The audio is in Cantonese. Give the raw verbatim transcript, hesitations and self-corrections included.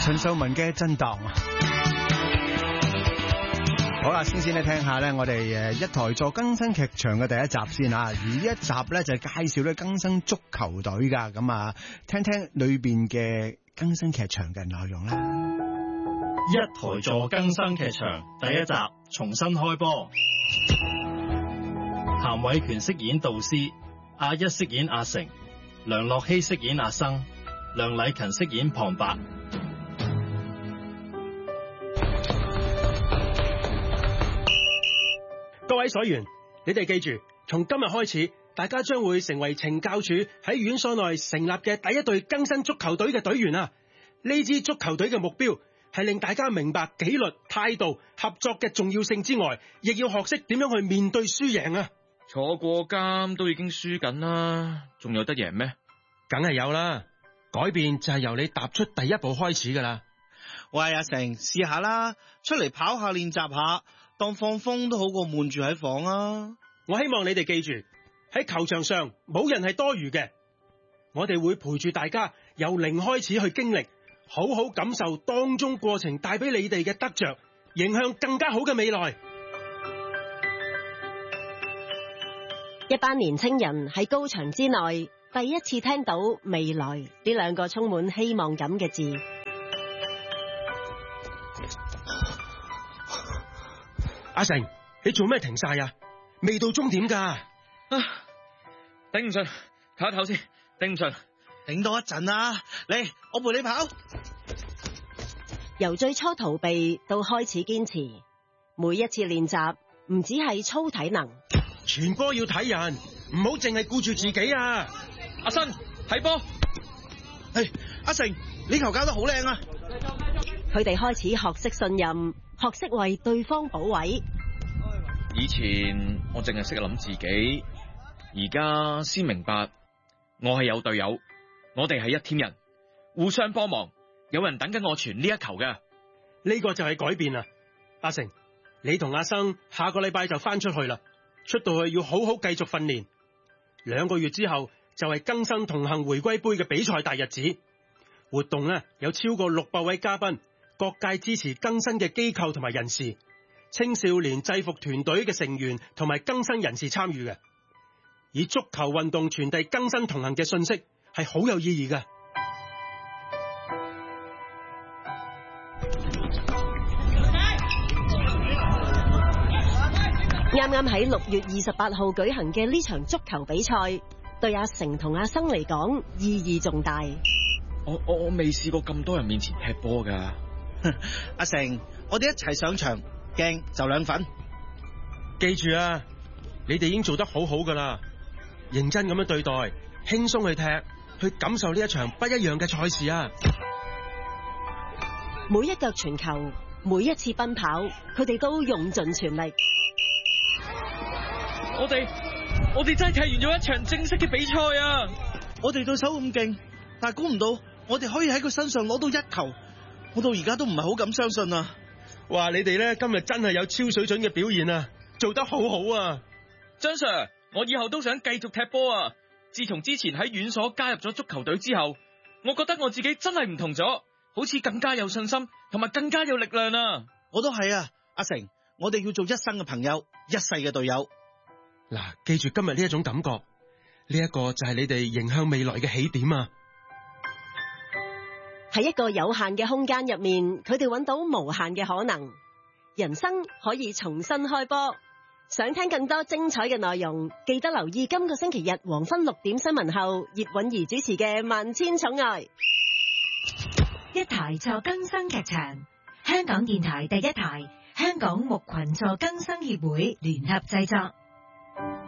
陳秀雯嘅震盪。好啦，先先咧聽下咧，我哋誒一台座更新劇場嘅第一集先啊。而呢一集咧就係介紹咧更新足球隊噶，咁啊聽聽裏邊嘅更新劇場嘅內容啦。 一台座更新劇場第一集重新開波。譚偉權飾演導師，阿一飾演阿成，梁樂希飾演阿生，梁禮勤飾演旁白。 各位所員，你哋記住，從今日開始，大家將會成為懲教署喺院所內成立嘅第一隊更新足球隊嘅隊員啊！呢支足球隊嘅目標係令大家明白紀律、態度、合作嘅重要性之外，亦要學識點樣去面對輸贏啊！ 坐過監都已經輸緊啦，仲有得贏咩？ 梗係有啦，改變就係由你踏出第一步開始噶啦。 喂，阿成，試下啦，出嚟跑下練習下，當放風都好過悶住喺房啊！ 我希望你哋記住，喺球場上冇人係多餘嘅，我哋會陪住大家由零開始去經歷，好好感受當中過程帶俾你哋嘅得着，迎向更加好嘅未來。 一班年青人喺高牆之內第一次聽到未來呢兩個充滿希望感嘅字。 阿成，你做咩停晒啊？未到終點噶。 啊，頂唔順，唞一唞先，頂唔順， 頂多一陣啊！嚟，我陪你跑。 由最初逃避到開始堅持，每一次練習唔止係操體能。 傳波要睇人，唔好淨係顧住自己啊！ 阿新睇波， 係阿成，你球教得好靚啊！ 佢哋開始學識信任，學識為對方補位。 以前我淨係識諗自己，而家先明白我係有隊友，我哋係一 team 人，互相幫忙，有人等緊我傳呢一球嘅。 呢個就係改變啦！阿成，你同阿生下個禮拜就翻出去啦。出到去要好好繼續訓練，兩個月之後就係更新同行回歸盃嘅比賽大日子。活動呢有超過六百位嘉賓，各界支持更新嘅機構同埋人士，青少年制服團隊嘅成員同埋更新人士參與嘅，以足球運動傳遞更新同行嘅信息係好有意義嘅。 啱啱喺六月二十八號舉行嘅呢場足球比賽，對阿成同阿生嚟講意義重大。 我我我未試過咁多人面前踢波噶。 阿成，我哋一齊上場，驚就兩分。 記住啊，你哋已經做得好好噶啦，認真咁樣對待，輕鬆去踢，去感受呢一場不一樣嘅賽事啊！ 每一腳傳球，每一次奔跑，佢哋都用盡全力。 我哋我哋真係踢完咗一場正式嘅比賽啊！ 我哋對手咁勁，但係估唔到我哋可以喺佢身上攞到一球，我到而家都唔係好敢相信啊！ 哇，你哋咧今日真係有超水準嘅表現啊，做得好好啊！ 張 Sir， 我以後都想繼續踢波啊！自從之前喺院所加入咗足球隊之後，我覺得我自己真係唔同咗，好似更加有信心，同埋更加有力量啊！ 我都係啊，阿成，我哋要做一生嘅朋友，一世嘅隊友。 嗱，記住今日呢一種感覺，呢一個就係你哋迎向未來嘅起點啊！ 喺一個有限嘅空間入面，佢哋揾到無限嘅可能，人生可以重新開波。想聽更多精彩嘅內容，記得留意今個星期日黃昏六點新聞後，葉韻儀主持嘅《萬千寵愛》。 一台座更新劇場，香港電台第一台，香港牧群座更新協會聯合製作。